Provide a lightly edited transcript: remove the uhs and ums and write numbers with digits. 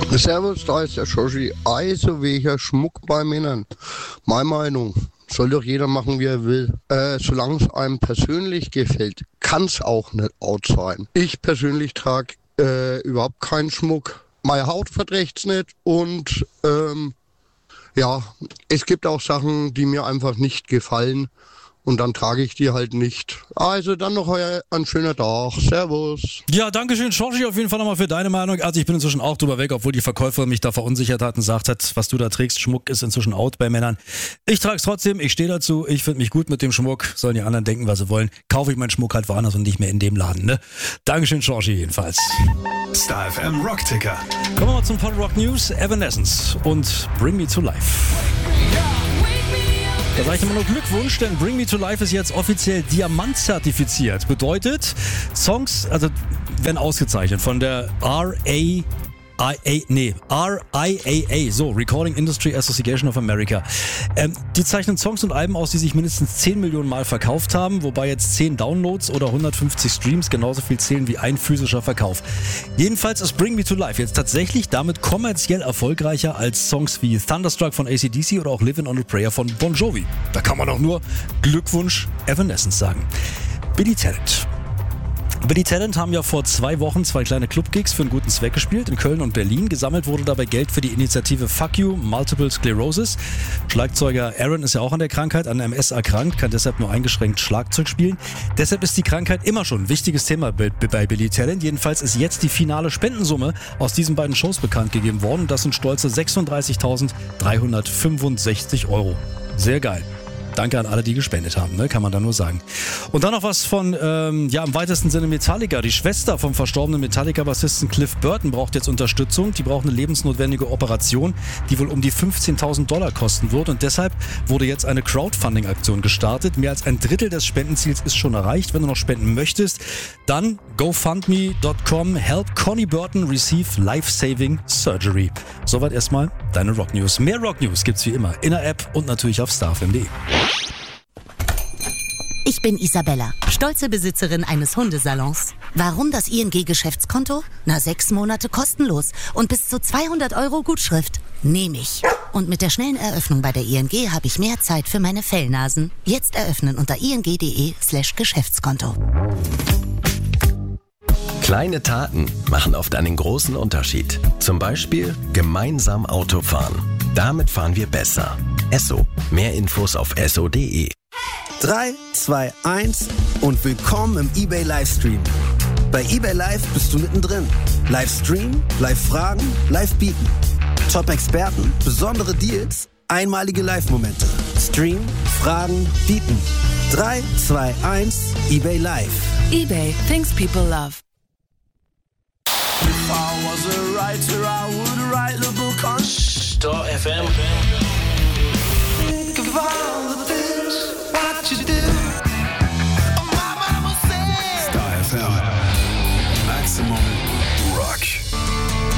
Servus, da ist der Schoshi. Also welcher Schmuck bei Männern. Meine Meinung, soll doch jeder machen, wie er will. Solange es einem persönlich gefällt, kann es auch nicht out sein. Ich persönlich trage überhaupt keinen Schmuck. Meine Haut verträgt's nicht und ja, es gibt auch Sachen, die mir einfach nicht gefallen. Und dann trage ich die halt nicht. Also dann noch ein schöner Tag. Servus. Ja, danke schön, Georgie, auf jeden Fall nochmal für deine Meinung. Also ich bin inzwischen auch drüber weg, obwohl die Verkäuferin mich da verunsichert hat und gesagt hat, was du da trägst, Schmuck ist inzwischen out bei Männern. Ich trage es trotzdem, ich stehe dazu, ich finde mich gut mit dem Schmuck. Sollen die anderen denken, was sie wollen. Kaufe ich meinen Schmuck halt woanders und nicht mehr in dem Laden, ne? Dankeschön, Georgie, jedenfalls. Star FM Rockticker. Kommen wir mal zum Pop Rock News. Evanescence und Bring Me to Life. Da sage ich immer nur Glückwunsch, denn Bring Me to Life ist jetzt offiziell Diamant-zertifiziert. Bedeutet, Songs, also werden ausgezeichnet von der RIAA, so Recording Industry Association of America. Die zeichnen Songs und Alben aus, die sich mindestens 10 Millionen Mal verkauft haben, wobei jetzt 10 Downloads oder 150 Streams genauso viel zählen wie ein physischer Verkauf. Jedenfalls ist Bring Me to Life jetzt tatsächlich damit kommerziell erfolgreicher als Songs wie Thunderstruck von AC/DC oder auch Livin' on a Prayer von Bon Jovi. Da kann man doch nur Glückwunsch Evanescence sagen. Billy Talent haben ja vor 2 Wochen 2 kleine Clubgigs für einen guten Zweck gespielt in Köln und Berlin. Gesammelt wurde dabei Geld für die Initiative Fuck You Multiple Sclerosis. Schlagzeuger Aaron ist ja auch an der Krankheit, an MS erkrankt, kann deshalb nur eingeschränkt Schlagzeug spielen. Deshalb ist die Krankheit immer schon ein wichtiges Thema bei Billy Talent. Jedenfalls ist jetzt die finale Spendensumme aus diesen beiden Shows bekannt gegeben worden. Das sind stolze 36.365 €. Sehr geil. Danke an alle, die gespendet haben, ne? Kann man da nur sagen. Und dann noch was von, im weitesten Sinne Metallica. Die Schwester vom verstorbenen Metallica-Bassisten Cliff Burton braucht jetzt Unterstützung. Die braucht eine lebensnotwendige Operation, die wohl um die $15.000 kosten wird. Und deshalb wurde jetzt eine Crowdfunding-Aktion gestartet. Mehr als ein Drittel des Spendenziels ist schon erreicht. Wenn du noch spenden möchtest, dann gofundme.com help Connie Burton receive life-saving surgery. Soweit erstmal deine Rock News. Mehr Rock News gibt's wie immer in der App und natürlich auf starfm.de. Ich bin Isabella, stolze Besitzerin eines Hundesalons. Warum das ING-Geschäftskonto? 6 Monate kostenlos und bis zu 200 € Gutschrift. Nehme ich. Und mit der schnellen Eröffnung bei der ING habe ich mehr Zeit für meine Fellnasen. Jetzt eröffnen unter ing.de/Geschäftskonto. Kleine Taten machen oft einen großen Unterschied. Zum Beispiel gemeinsam Auto fahren. Damit fahren wir besser. Esso. Mehr Infos auf esso.de. 3, 2, 1 und willkommen im eBay Livestream. Bei eBay Live bist du mittendrin. Livestream, Live-Fragen, Live-Bieten. Top-Experten, besondere Deals, einmalige Live-Momente. Stream, Fragen, Bieten. 3, 2, 1, eBay Live. eBay, things people love. If I was a writer, I would write the book on Star FM.